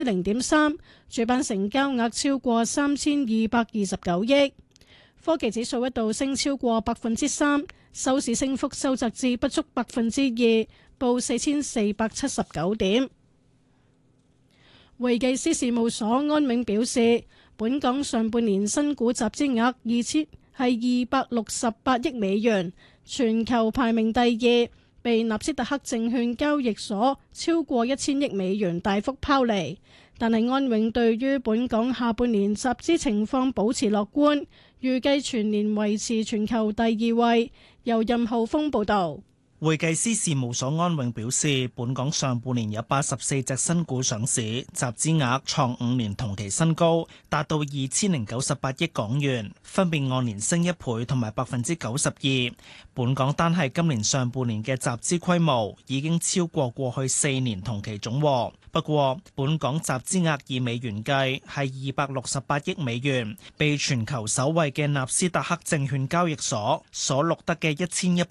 0.3%，主板成交額超過3229億。科技指數一度升超過3%，收市升幅收窄至不足2%，報4479點。會計師事務所安永表示，本港上半年新股集資額係268億美元，全球排名第二，被納斯達克證券交易所超過1000億美元大幅拋離。但係安永對於本港下半年集資情況保持樂觀，預計全年維持全球第2位。由任浩峰報導。 會計師事務所安永表示，本港上半年有84隻新股上市，集資額創5年同期新高，達到2098億港元，分別按年升1倍同埋92%。本港單係今年上半年嘅集資規模已經超過過去4年同期總和。不過，本港集資額以美元計係268億美元，被全球首位嘅納斯達克證券交易所所錄得嘅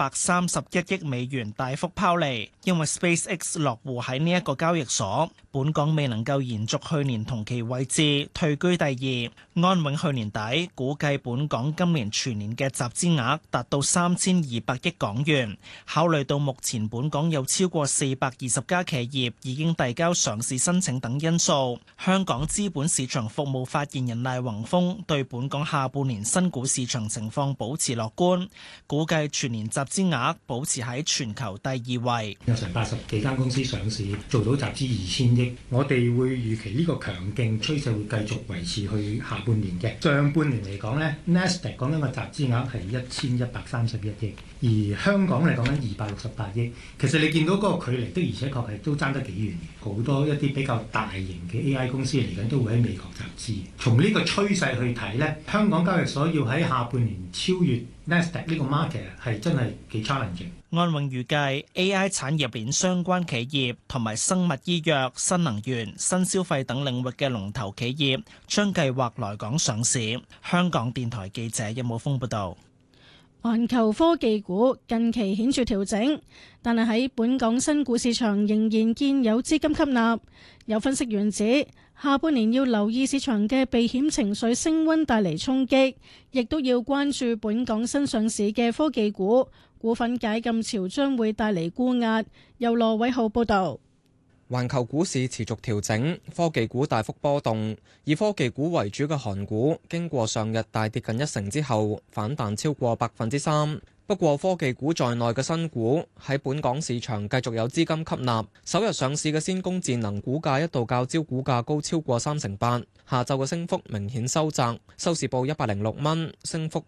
1131億美元大幅拋離，因為 SpaceX 落戶喺呢一個交易所，本港未能夠延續去年同期位置，退居第二。安永去年底估計本港今年全年嘅集資額達到3200億港元，考慮到目前本港有超過420家企業已經遞交上市申請等因素，香港資本市場服務發言人賴宏峰對本港下半年新股市場情況保持樂觀，估計全年集資額保持喺全球第2位。 有成80幾間公司上市，做到集資2000億，我哋會預期呢個強勁趨勢會繼續維持去下半年嘅。上半年嚟講呢 Nasdaq 講緊個集資額係1131億，而香港嚟講緊268億。其實你見到嗰個距離的而且確係都爭得幾遠嘅，好多一啲比較大型嘅 AI 公司嚟緊都會喺美國集資。從呢個趨勢去睇呢，香港交易所要喺下半年超越 Nasdaq 呢個 market 係真係幾 challenging。 安永預計 AI 產業鏈相關企業同埋生物醫藥、新能源、新消費等領域嘅龍頭企業將計劃來港上市。香港電台記者任武峰報道。 環球科技股近期顯著調整，但係喺本港新股市場仍然見有資金吸納。有分析員指，下半年要留意市場嘅避險情緒升溫帶嚟衝擊，亦都要關注本港新上市嘅科技股股份解禁潮將會帶嚟沽壓。由羅偉浩報道。 環球股市持續調整，科技股大幅波動，以科技股為主嘅韓股經過上日大跌近1成之後，反彈超過3%。不過科技股在內嘅新股喺本港市場繼續有資金吸納，首日上市嘅先鋒智能股價一度較招股價高超過38%，下晝嘅升幅明顯收窄，收市報106蚊，升幅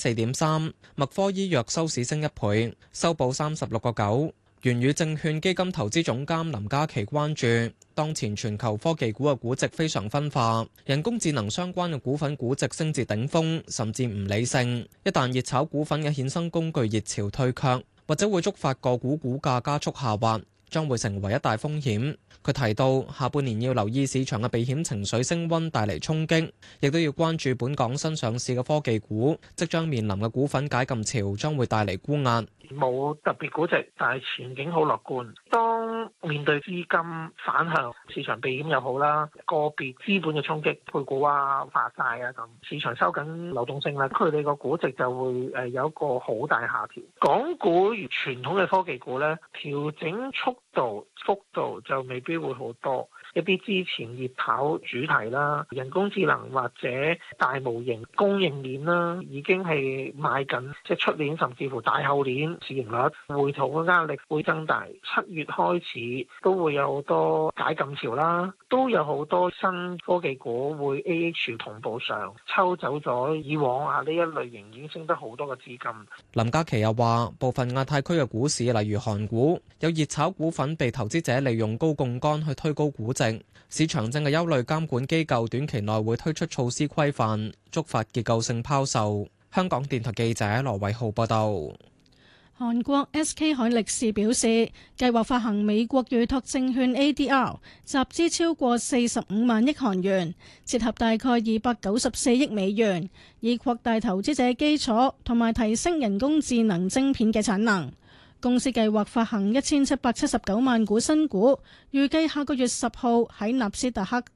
4.3%。麥科醫藥收市升1倍，收報36.9。元宇證券基金投資總監林嘉琪關注，當前全球科技股嘅估值非常分化，人工智能相關嘅股份估值升至頂峰，甚至唔理性。一旦熱炒股份嘅衍生工具熱潮退卻，或者會觸發個股股價加速下滑，將會成為一大風險。佢提到，下半年要留意市場嘅避險情緒升溫帶嚟衝擊，亦都要關注本港新上市嘅科技股即將面臨嘅股份解禁潮將會帶嚟沽壓。 冇特別估值，但係前景好樂觀。當面對資金反向，市場避險又好啦，個別資本嘅衝擊，配股啊、發債啊咁，市場收緊流動性啦，佢哋個估值就會有一個好大下調。港股如傳統嘅科技股咧，調整速度、幅度就未必會好多。一啲之前熱炒主題啦，人工智能或者大模型供應鏈啦，已經係賣緊，即係出年甚至乎大後年市盈率回吐嘅壓力會增大。7月開始都會有好多解禁潮啦，都有好多新科技股會 AH 同步上，抽走咗以往呢一類型已經升得好多嘅資金。 林嘉琪又話，部分亞太區嘅股市，例如韓股，有熱炒股份被投資者利用高槓桿去推高估值。市場正係憂慮監管機構短期內會推出措施規範，觸發結構性拋售。香港電台記者羅偉浩報道。 韓國 SK 海力士表示，計劃發行美國預託證券 ADR， 集資超過45萬億韓元，折合大概294億美元，以擴大投資者基礎同埋提升人工智能晶片嘅產能。 公司計劃發行1779萬股新股，預計下個月10號喺納斯達克